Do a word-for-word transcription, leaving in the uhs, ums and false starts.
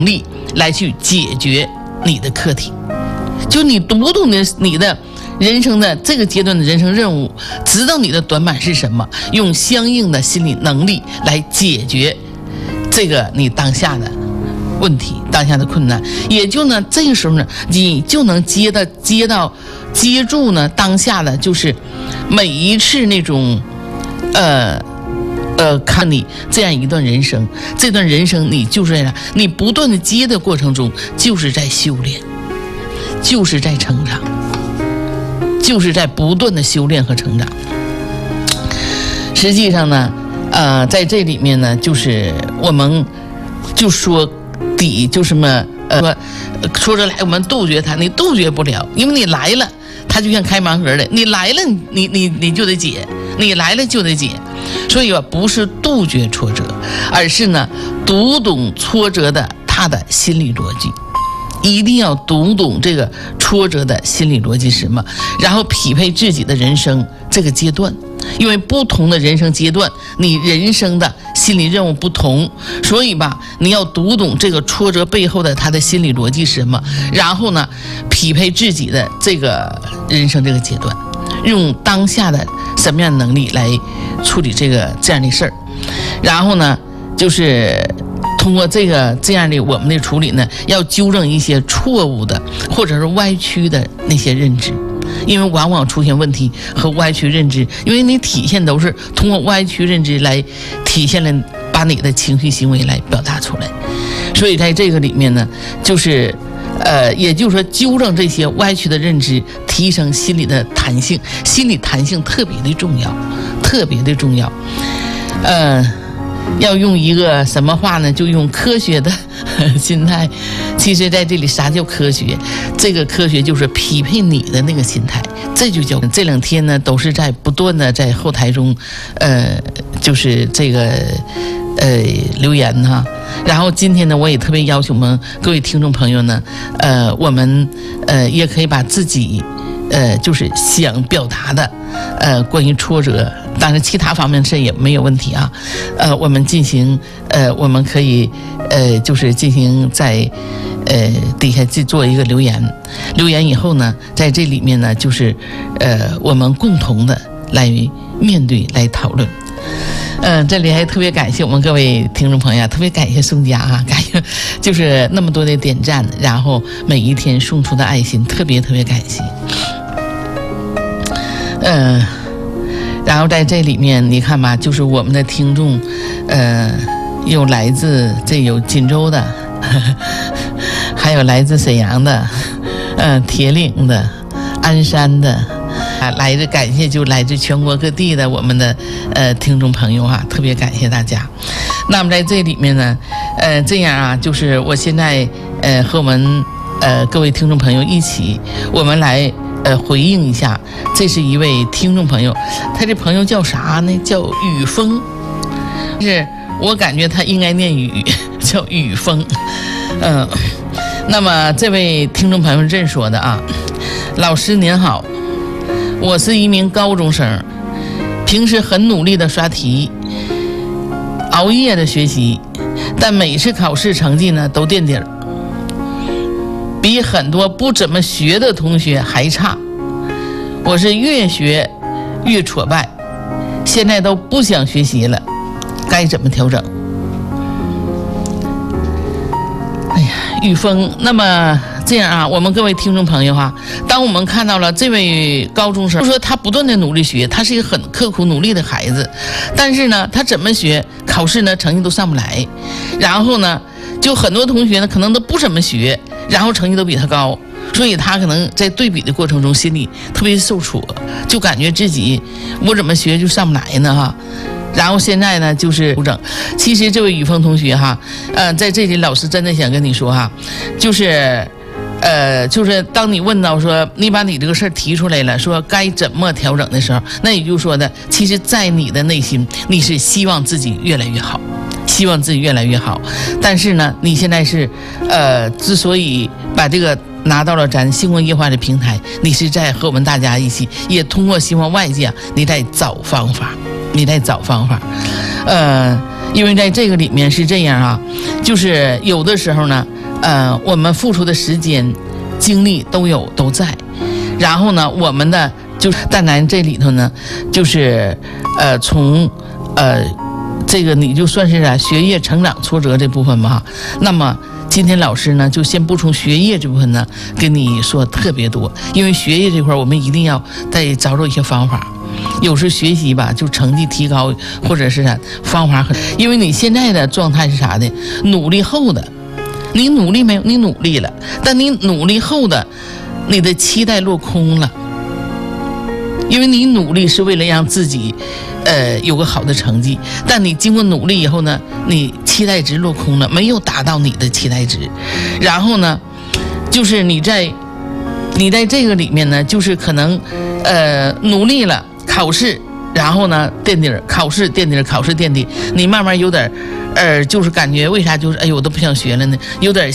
力来去解决你的课题。就你读懂的你的人生的这个阶段的人生任务，知道你的短板是什么，用相应的心理能力来解决这个你当下的问题，当下的困难，也就呢这个时候呢，你就能接到接到接住呢当下的就是每一次那种呃呃看你这样一段人生，这段人生你就是在你不断的接的过程中，就是在修炼，就是在成长，就是在不断的修炼和成长。实际上呢，呃，在这里面呢，就是我们就说底就什么呃，说着来我们杜绝它，你杜绝不了，因为你来了，它就像开盲盒的，你来了，你你你就得解，你来了就得解。所以啊，不是杜绝挫折，而是呢，读懂挫折的它的心理逻辑。一定要读懂这个挫折的心理逻辑是什么，然后匹配自己的人生这个阶段，因为不同的人生阶段，你人生的心理任务不同，所以吧，你要读懂这个挫折背后的他的心理逻辑是什么，然后呢，匹配自己的这个人生这个阶段，用当下的什么样的能力来处理这个这样的事儿，然后呢，就是通过这个这样的我们的处理呢，要纠正一些错误的或者是歪曲的那些认知，因为往往出现问题和歪曲认知，因为你体现都是通过歪曲认知来体现了，把你的情绪行为来表达出来。所以在这个里面呢，就是呃，也就是说纠正这些歪曲的认知，提升心理的弹性，心理弹性特别的重要，特别的重要。呃。要用一个什么话呢？就用科学的心态。其实在这里啥叫科学？这个科学就是匹配你的那个心态，这就叫。这两天呢都是在不断的在后台中呃就是这个呃留言哈。然后今天呢我也特别要求我们各位听众朋友呢，呃我们呃也可以把自己呃就是想表达的呃关于挫折，当然其他方面是也没有问题啊。呃我们进行呃我们可以呃就是进行在呃底下去做一个留言，留言以后呢，在这里面呢就是呃我们共同的来面对来讨论。嗯、呃，这里还特别感谢我们各位听众朋友，特别感谢宋佳啊，感谢就是那么多的点赞，然后每一天送出的爱心，特别特别感谢。嗯、呃，然后在这里面你看吧，就是我们的听众，呃，有来自这有锦州的，呵呵还有来自沈阳的，呃，铁岭的，鞍山的。啊，来自感谢就来自全国各地的我们的呃听众朋友啊，特别感谢大家。那么在这里面呢，呃，这样啊，就是我现在呃和我们呃各位听众朋友一起，我们来呃回应一下，这是一位听众朋友，他这朋友叫啥呢？叫雨峰，是我感觉他应该念雨，叫雨峰。嗯、呃，那么这位听众朋友是这么说的啊，老师您好。我是一名高中生，平时很努力的刷题，熬夜的学习，但每次考试成绩呢都垫底儿，比很多不怎么学的同学还差。我是越学越挫败，现在都不想学习了，该怎么调整？哎呀，雨峰，那么这样啊，我们各位听众朋友哈、啊，当我们看到了这位高中生，说他不断的努力学，他是一个很刻苦努力的孩子，但是呢，他怎么学，考试呢成绩都上不来，然后呢，就很多同学呢可能都不怎么学，然后成绩都比他高，所以他可能在对比的过程中心里特别受挫，就感觉自己我怎么学就上不来呢哈。然后现在呢就是调整。其实这位雨峰同学哈，呃，在这里老师真的想跟你说哈，就是呃，就是当你问到说你把你这个事儿提出来了，说该怎么调整的时候，那也就是说的，其实在你的内心你是希望自己越来越好，希望自己越来越好。但是呢，你现在是呃，之所以把这个拿到了咱星光夜话的平台，你是在和我们大家一起，也通过希望外界你在找方法，你在找方法。呃， 因为在这个里面是这样啊，就是有的时候呢，呃，我们付出的时间、精力都有都在，然后呢，我们的就是但咱这里头呢，就是呃从呃这个你就算是啊学业成长挫折这部分吧，那么今天老师呢就先不从学业这部分呢跟你说特别多，因为学业这块我们一定要再找找一些方法。有时学习吧，就成绩提高，或者是啥方法很，因为你现在的状态是啥的？努力后的，你努力没有？你努力了，但你努力后的，你的期待落空了，因为你努力是为了让自己，呃，有个好的成绩，但你经过努力以后呢，你期待值落空了，没有达到你的期待值，然后呢，就是你在，你在这个里面呢，就是可能，呃，努力了。考试，然后呢垫底儿，考试垫底儿，考试垫底，你慢慢有点，呃，就是感觉为啥就是哎呦我都不想学了呢，有点